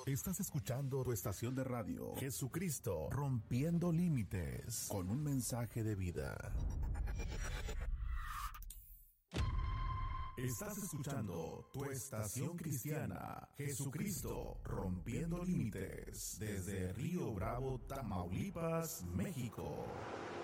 Estás escuchando tu estación de radio, Jesucristo, rompiendo límites, con un mensaje de vida. Estás escuchando tu estación cristiana, Jesucristo, rompiendo límites, desde Río Bravo, Tamaulipas, México.